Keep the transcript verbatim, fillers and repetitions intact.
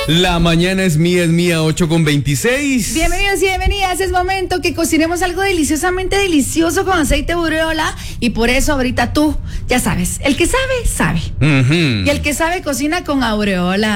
La mañana es mía, es mía, ocho con veintiséis. Bienvenidos y bienvenidas. Es momento que cocinemos algo deliciosamente delicioso con aceite de ureola. Y por eso ahorita tú, ya sabes, el que sabe, sabe. Uh-huh. Y el que sabe cocina con aureola.